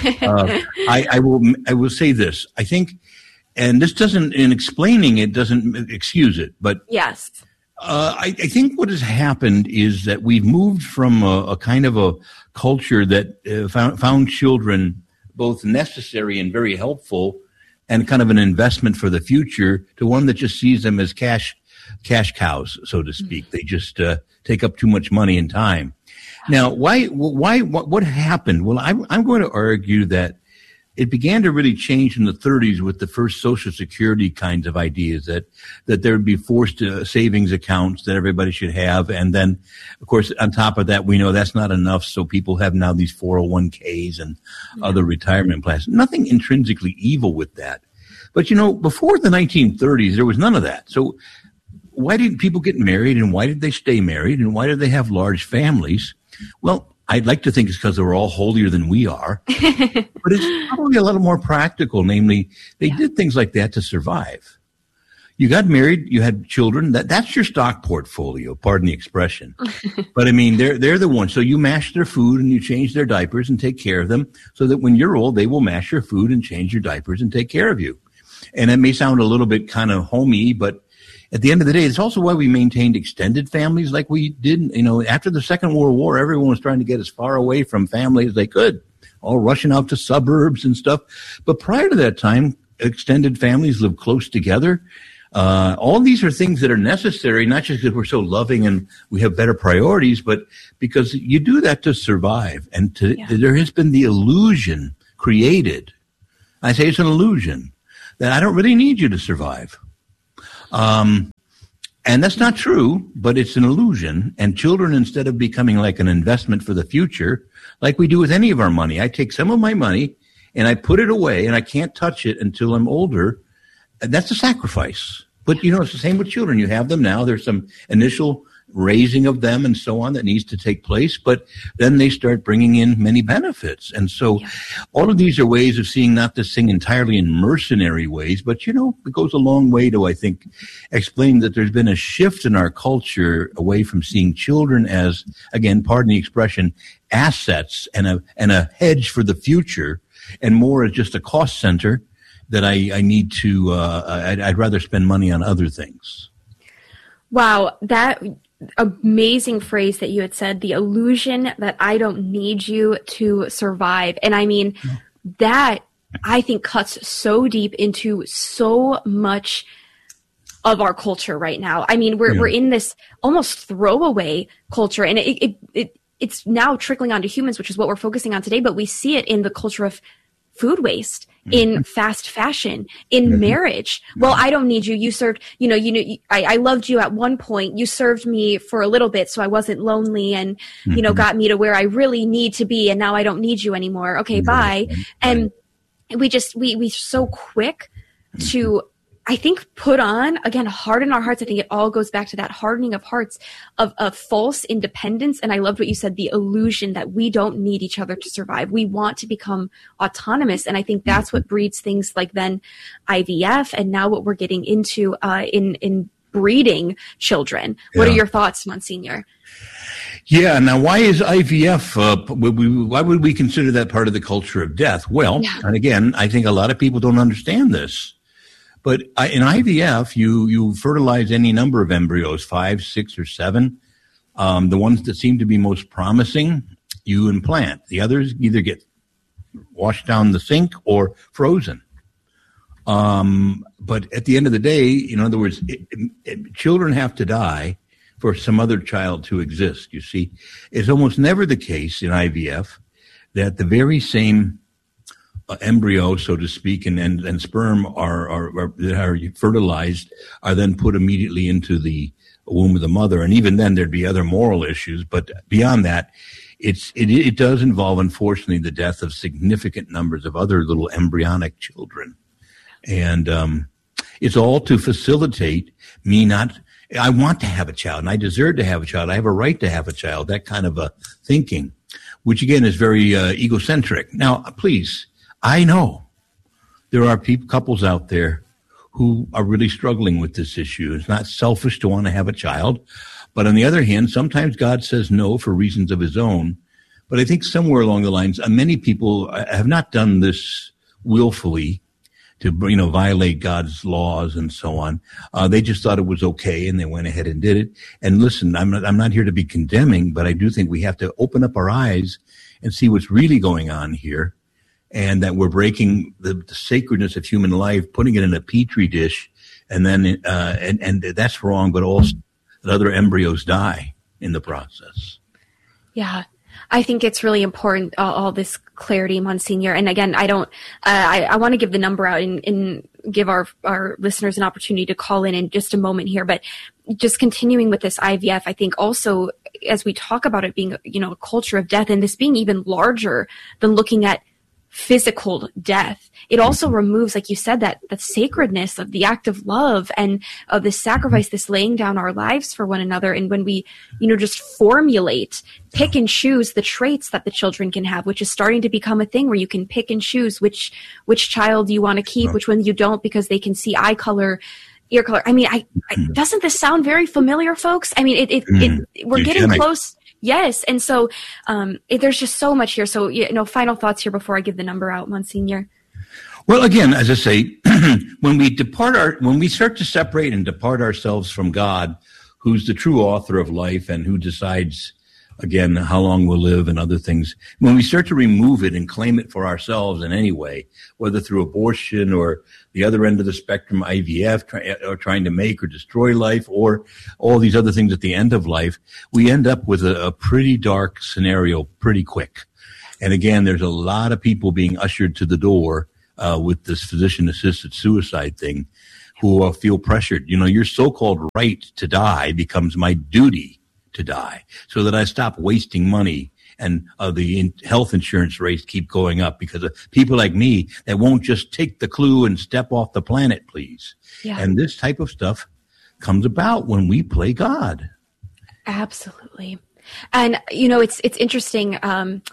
I, I will, I will say this. I think, and this doesn't, in explaining it, doesn't excuse it, but yes. Uh, I, I think what has happened is that we've moved from a, a kind of a culture that uh, found, found children both necessary and very helpful and kind of an investment for the future to one that just sees them as cash cash cows, so to speak. Mm-hmm. They just uh, take up too much money and time. Now, why? Why? What, what happened? Well, I'm, I'm going to argue that it began to really change in the thirties with the first Social Security kinds of ideas that, that there would be forced uh, savings accounts that everybody should have. And then, of course, on top of that, we know that's not enough. So people have now these four oh one k's and yeah. other retirement plans. Nothing intrinsically evil with that. But, you know, before the nineteen thirties, there was none of that. So why did people get married, and why did they stay married, and why did they have large families? Well, I'd like to think it's because they were all holier than we are, but it's probably a little more practical. Namely, they yeah. did things like that to survive. You got married, you had children. That that's your stock portfolio. Pardon the expression, but I mean they're they're the ones. So you mash their food and you change their diapers and take care of them, so that when you're old, they will mash your food and change your diapers and take care of you. And it may sound a little bit kind of homey, but at the end of the day, it's also why we maintained extended families like we did. You know, after the Second World War, everyone was trying to get as far away from family as they could, all rushing out to suburbs and stuff. But prior to that time, extended families live close together. Uh, all these are things that are necessary, not just because we're so loving and we have better priorities, but because you do that to survive. And to, yeah. there has been the illusion created. I say it's an illusion that I don't really need you to survive. Um, and that's not true, but it's an illusion. And children, instead of becoming like an investment for the future, like we do with any of our money, I take some of my money and I put it away and I can't touch it until I'm older. That's a sacrifice. But, you know, it's the same with children. You have them now. There's some initial raising of them and so on that needs to take place. But then they start bringing in many benefits. And so yeah. all of these are ways of seeing not this thing entirely in mercenary ways. But, you know, it goes a long way to, I think, explain that there's been a shift in our culture away from seeing children as, again, pardon the expression, assets and a, and a hedge for the future, and more as just a cost center that I, I need to, uh, I'd, I'd rather spend money on other things. Wow, that amazing phrase that you had said, the illusion that I don't need you to survive. And I mean, yeah. that I think cuts so deep into so much of our culture right now. I mean, we're, yeah. we're in this almost throwaway culture, and it, it, it, it's now trickling onto humans, which is what we're focusing on today, but we see it in the culture of food waste, in fast fashion, in mm-hmm. marriage. Well, I don't need you. You served, you know, you know, I, I loved you at one point. You served me for a little bit so I wasn't lonely and, mm-hmm. you know, got me to where I really need to be. And now I don't need you anymore. Okay, mm-hmm. bye. Right. And we just, we, we so quick mm-hmm. to, I think, put on, again, harden our hearts. I think it all goes back to that hardening of hearts of, of false independence. And I loved what you said, the illusion that we don't need each other to survive. We want to become autonomous. And I think that's what breeds things like then I V F and now what we're getting into uh, in, in breeding children. Yeah. What are your thoughts, Monsignor? Yeah. Now, why is I V F, uh, why would we consider that part of the culture of death? Well, yeah. and again, I think a lot of people don't understand this. But in I V F, you, you fertilize any number of embryos, five, six, or seven. Um, the ones that seem to be most promising, you implant. The others either get washed down the sink or frozen. Um, but at the end of the day, in other words, it, it, children have to die for some other child to exist, you see. It's almost never the case in I V F that the very same Uh, embryo, so to speak, and, and, and sperm are, are, are, that are fertilized are then put immediately into the womb of the mother. And even then there'd be other moral issues. But beyond that, it's, it, it does involve, unfortunately, the death of significant numbers of other little embryonic children. And, um, it's all to facilitate me not, I want to have a child and I deserve to have a child. I have a right to have a child, that kind of a thinking, which again is very, uh, egocentric. Now, please, I know there are people, couples out there who are really struggling with this issue. It's not selfish to want to have a child. But on the other hand, sometimes God says no for reasons of his own. But I think somewhere along the lines, uh, many people have not done this willfully to, you know, violate God's laws and so on. Uh, they just thought it was okay and they went ahead and did it. And listen, I'm not, I'm not here to be condemning, but I do think we have to open up our eyes and see what's really going on here. And that we're breaking the, the sacredness of human life, putting it in a petri dish, and then uh, and and that's wrong. But also, that other embryos die in the process. Yeah, I think it's really important. Uh, all this clarity, Monsignor. And again, I don't. Uh, I, I want to give the number out and, and give our our listeners an opportunity to call in in just a moment here. But just continuing with this I V F, I think also as we talk about it being, you know, a culture of death, and this being even larger than looking at physical death, it also removes, like you said, that that sacredness of the act of love and of the sacrifice, this laying down our lives for one another. And when we, you know, just formulate, pick and choose the traits that the children can have, which is starting to become a thing where you can pick and choose which which child you want to keep, which one you don't, because they can see eye color, ear color. I mean, I, I doesn't this sound very familiar, folks? I mean, it, it, mm. it we're getting close. Yes. And so um, it, there's just so much here. So, you know, final thoughts here before I give the number out, Monsignor. Well, again, as I say, when we depart our, when we start to separate and depart ourselves from God, who's the true author of life and who decides again, how long we'll live and other things. When we start to remove it and claim it for ourselves in any way, whether through abortion or the other end of the spectrum, I V F, try, or trying to make or destroy life, or all these other things at the end of life, we end up with a, a pretty dark scenario pretty quick. And again, there's a lot of people being ushered to the door uh, with this physician-assisted suicide thing who uh, feel pressured. You know, your so-called right to die becomes my duty to die, so that I stop wasting money and uh, the in- health insurance rates keep going up because of people like me that won't just take the clue and step off the planet, please. Yeah. And this type of stuff comes about when we play God. Absolutely. And, you know, it's it's interesting. Um,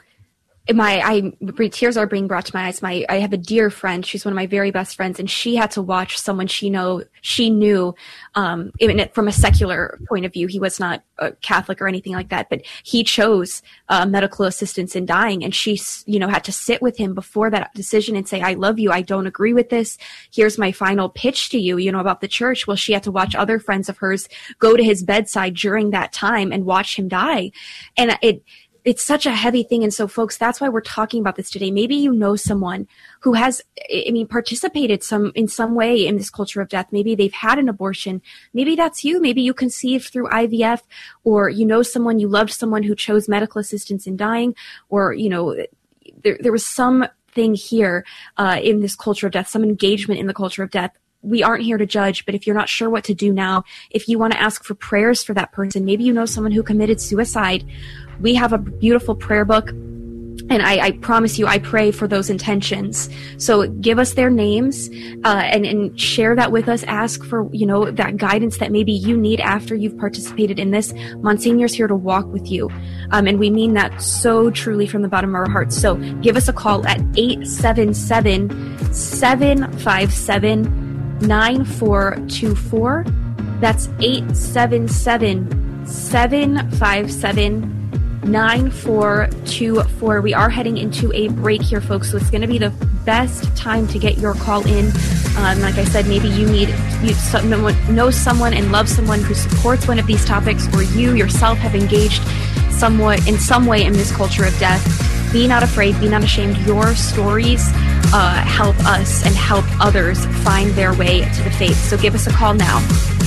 my I tears are being brought to my eyes. My I have a dear friend. She's one of my very best friends, and she had to watch someone she know she knew. Um, even from a secular point of view, he was not a Catholic or anything like that, but he chose uh, medical assistance in dying, and she, you know, had to sit with him before that decision and say, "I love you. I don't agree with this. Here's my final pitch to you, you know, about the church." Well, she had to watch other friends of hers go to his bedside during that time and watch him die, and it. It's such a heavy thing. And so, folks, that's why we're talking about this today. Maybe you know someone who has, I mean, participated some in some way in this culture of death. Maybe they've had an abortion. Maybe that's you. Maybe you conceived through I V F, or you know someone, you loved someone who chose medical assistance in dying, or, you know, there, there was something here uh, in this culture of death, some engagement in the culture of death. We aren't here to judge, but if you're not sure what to do now, if you want to ask for prayers for that person, maybe you know someone who committed suicide, we have a beautiful prayer book, and I, I promise you, I pray for those intentions. So give us their names uh, and, and share that with us. Ask for, you know, that guidance that maybe you need after you've participated in this. Monsignor's here to walk with you, um, and we mean that so truly from the bottom of our hearts. So give us a call at eight seven seven, seven five seven, nine four two four. That's eight seven seven, seven five seven, nine four two four. We are heading into a break here, folks, so it's going to be the best time to get your call in. Um, like I said, maybe you need you someone, know someone and love someone who supports one of these topics, or you yourself have engaged somewhat in some way in this culture of death. Be not afraid. Be not ashamed. Your stories uh, help us and help others find their way to the faith. So give us a call now.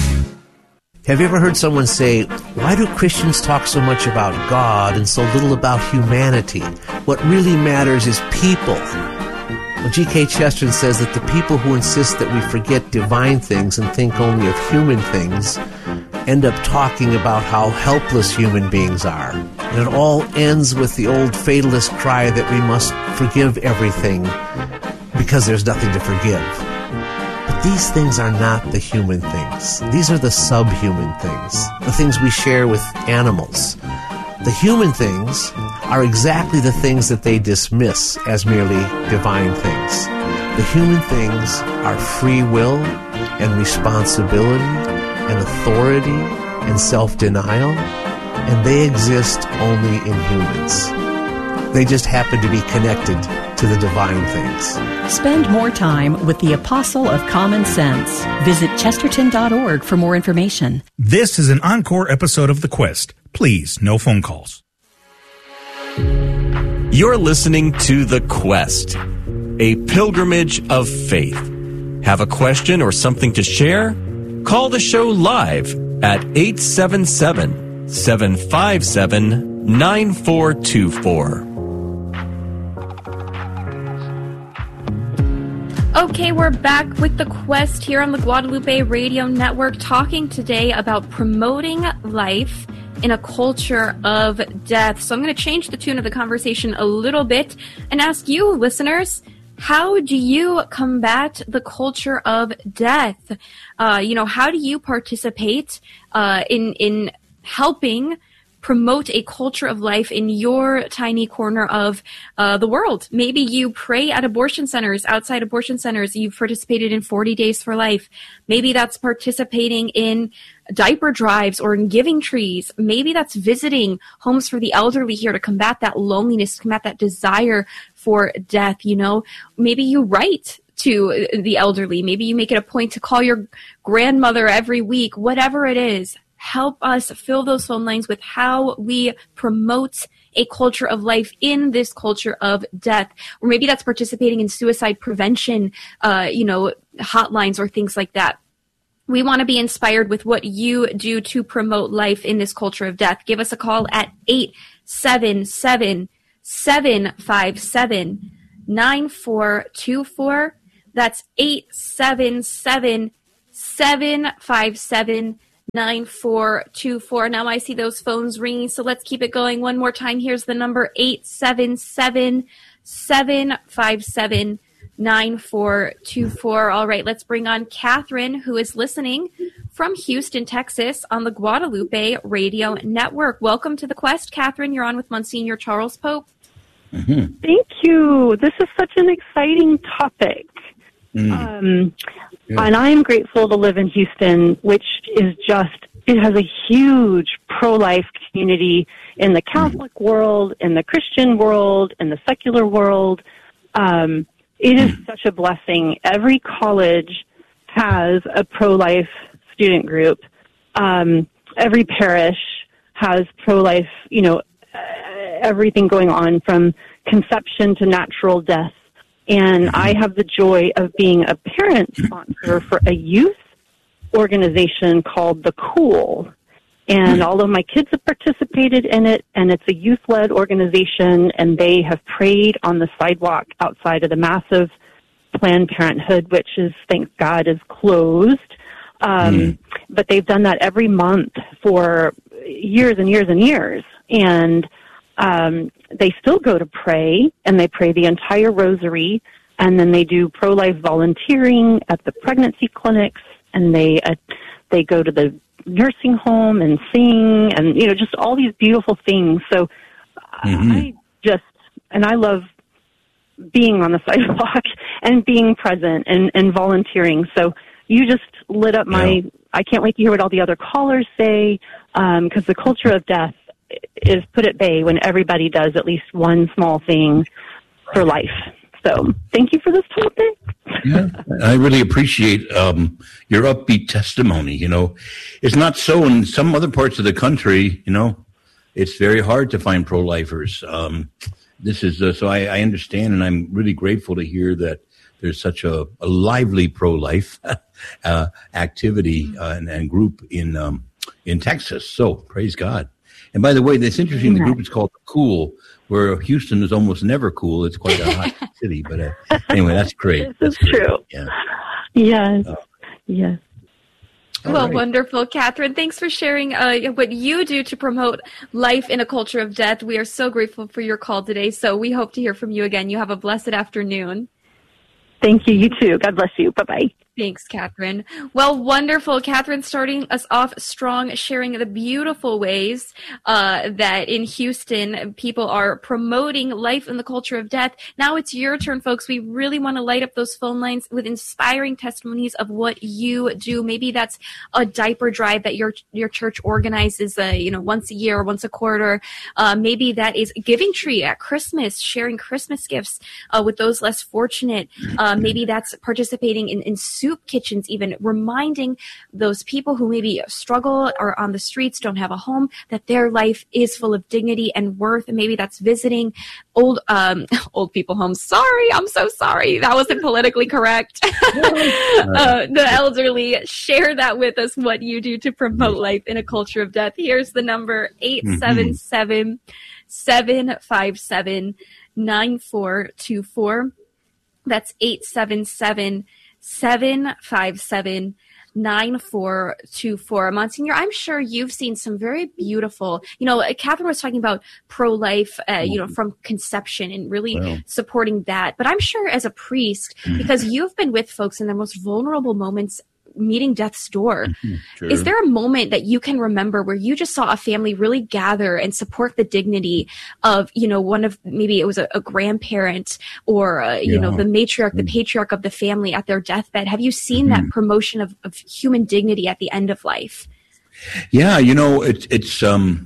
Have you ever heard someone say, why do Christians talk so much about God and so little about humanity? What really matters is people. Well, G K Chesterton says that the people who insist that we forget divine things and think only of human things end up talking about how helpless human beings are. And it all ends with the old fatalist cry that we must forgive everything because there's nothing to forgive. But these things are not the human things. These are the subhuman things, the things we share with animals. The human things are exactly the things that they dismiss as merely divine things. The human things are free will and responsibility and authority and self-denial, and they exist only in humans. They just happen to be connected to the divine things. Spend more time with the Apostle of Common Sense. Visit chesterton dot org for more information. This is an encore episode of The Quest. Please, no phone calls. You're listening to The Quest, a pilgrimage of faith. Have a question or something to share? Call the show live at eight seven seven, seven five seven, nine four two four. Okay, we're back with The Quest here on the Guadalupe Radio Network, talking today about promoting life in a culture of death. So I'm going to change the tune of the conversation a little bit and ask you, listeners, how do you combat the culture of death? Uh, you know, how do you participate uh, in in helping promote a culture of life in your tiny corner of uh, the world? Maybe you pray at abortion centers, outside abortion centers. You've participated in forty days for life. Maybe that's participating in diaper drives or in giving trees. Maybe that's visiting homes for the elderly here to combat that loneliness, to combat that desire for death. You know, maybe you write to the elderly. Maybe you make it a point to call your grandmother every week. Whatever it is, help us fill those phone lines with how we promote a culture of life in this culture of death. Or maybe that's participating in suicide prevention, uh, you know, hotlines or things like that. We want to be inspired with what you do to promote life in this culture of death. Give us a call at eight seven seven, seven five seven, nine four two four. That's eight seven seven, seven five seven, nine four two four. Now I see those phones ringing, so let's keep it going. One more time. Here's the number, eight seven seven, seven five seven, nine four two four. All right, let's bring on Catherine, who is listening from Houston, Texas, on the Guadalupe Radio Network. Welcome to The Quest, Catherine. You're on with Monsignor Charles Pope. Mm-hmm. Thank you. This is such an exciting topic. Mm. Um, yeah. And I am grateful to live in Houston, which is just, it has a huge pro-life community in the Catholic mm. world, in the Christian world, in the secular world. Um, it is mm. such a blessing. Every college has a pro-life student group. Um, every parish has pro-life, you know, everything going on from conception to natural death. And I have the joy of being a parent sponsor for a youth organization called The Cool. And all of my kids have participated in it, and it's a youth-led organization, and they have prayed on the sidewalk outside of the massive Planned Parenthood, which is, thank God, is closed. Um, mm. But they've done that every month for years and years and years. And um, they still go to pray, and they pray the entire rosary, and then they do pro-life volunteering at the pregnancy clinics, and they uh, they go to the nursing home and sing, and, you know, just all these beautiful things. So mm-hmm. I just, and I love being on the sidewalk and being present and, and volunteering. So you just lit up my, yeah. I can't wait to hear what all the other callers say, um, because the culture of death is put at bay when everybody does at least one small thing for life. So thank you for this topic. Yeah, I really appreciate um, your upbeat testimony. You know, it's not so in some other parts of the country. You know, it's very hard to find pro-lifers. Um, this is uh, so I, I understand, and I'm really grateful to hear that there's such a, a lively pro-life uh, activity uh, and, and group in um, in Texas. So praise God. And by the way, that's interesting. The group is called Cool, where Houston is almost never cool. It's quite a hot city. But uh, anyway, that's great. This that's is great. true. Yeah. Yes. Uh, yes. Well, right. wonderful, Catherine. Thanks for sharing uh, what you do to promote life in a culture of death. We are so grateful for your call today. So we hope to hear from you again. You have a blessed afternoon. Thank you. You too. God bless you. Bye-bye. Thanks, Catherine. Well, wonderful. Catherine starting us off strong, sharing the beautiful ways uh, that in Houston people are promoting life in the culture of death. Now it's your turn, folks. We really want to light up those phone lines with inspiring testimonies of what you do. Maybe that's a diaper drive that your your church organizes, uh, you know, once a year or once a quarter. Uh, maybe that is Giving Tree at Christmas, sharing Christmas gifts uh, with those less fortunate. Uh, maybe that's participating in, in soup kitchens, even reminding those people who maybe struggle or on the streets, don't have a home, that their life is full of dignity and worth. And maybe that's visiting old um, old people homes. Sorry, I'm so sorry. That wasn't politically correct. uh, the elderly, share that with us, what you do to promote life in a culture of death. Here's the number, eight seven seven, seven five seven, nine four two four. That's eight seven seven, seven five seven, nine four two four. Monsignor, I'm sure you've seen some very beautiful, you know, Catherine was talking about pro-life, uh, you know, from conception and really wow. supporting that. But I'm sure as a priest, because you've been with folks in their most vulnerable moments, meeting death's door. Mm-hmm, sure. Is there a moment that you can remember where you just saw a family really gather and support the dignity of, you know, one of, maybe it was a, a grandparent or, uh, you yeah. know, the matriarch, the patriarch of the family at their deathbed? Have you seen mm-hmm. that promotion of, of human dignity at the end of life? Yeah, you know, it, it's, um,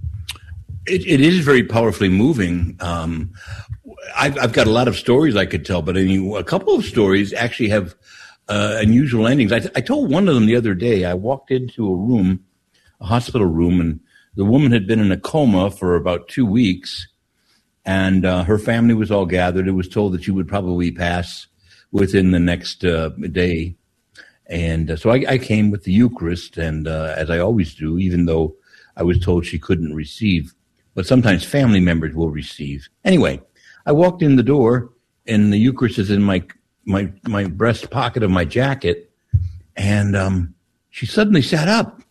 it, it is very powerfully moving. Um, I've, I've got a lot of stories I could tell, but I mean, a couple of stories actually have Uh, unusual endings. I, t- I told one of them the other day. I walked into a room a hospital room, and the woman had been in a coma for about two weeks, and uh, her family was all gathered. It was told that she would probably pass within the next uh, day. And uh, so I, I came with the Eucharist, and uh, as I always do, even though I was told she couldn't receive, but sometimes family members will receive. Anyway, I walked in the door, and the Eucharist is in my my my breast pocket of my jacket, and um, she suddenly sat up,